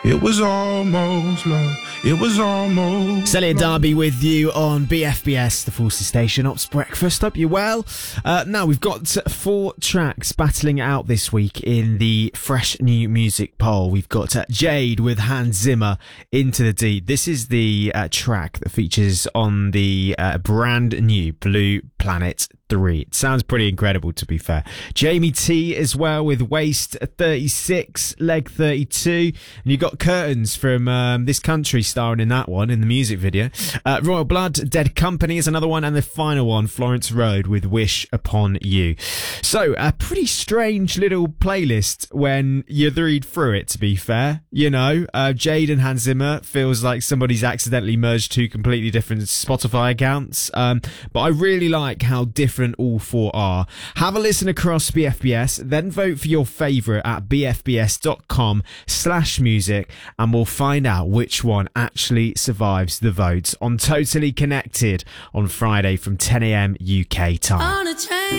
It was almost love. It was almost. Celia Darby with you on BFBS, the Forces Station Ops Breakfast. Hope you're well. Now we've got 4 tracks battling out this week in the Fresh New Music poll. We've got Jade with Hans Zimmer, Into the Deep. This is the track that features on the brand new Blue Planet 3. It sounds pretty incredible, to be fair. Jamie T as well with Waist 36, Leg 32. And you got Curtains from This Country starring in that one, in the music video. Royal Blood, Dead Company is another one. And the final one, Florence Road with Wish Upon You. So, a pretty strange little playlist when you read through it, to be fair. You know, Jade and Hans Zimmer feels like somebody's accidentally merged 2 completely different Spotify accounts. But I really like how different all 4 are. Have a listen across BFBS, then vote for your favourite at bfbs.com/music, and we'll find out which one actually survives the votes on Totally Connected on Friday from 10 a.m. UK time.